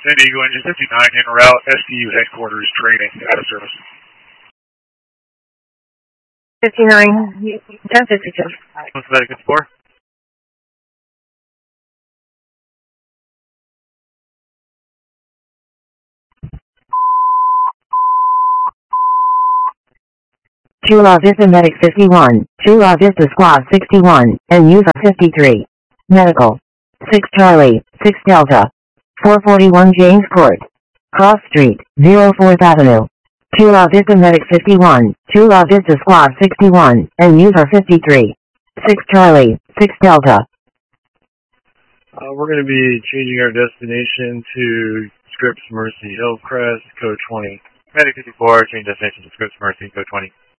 San Diego Engine 59 en route, STU headquarters training, out of service. 59, 1052. What's that, 54? Chula Vista Medic 51, Chula Vista Squad 61, and user 53. Medical. 6 Charlie, 6 Delta. 441 James Court. Cross Street, 04th Avenue. Chula Vista Medic 51, Chula Vista Squad 61, and user 53. 6 Charlie, 6 Delta. We're going to be changing our destination to Scripps Mercy Hillcrest, code 20. Medic 54, change destination to Scripps Mercy, code 20.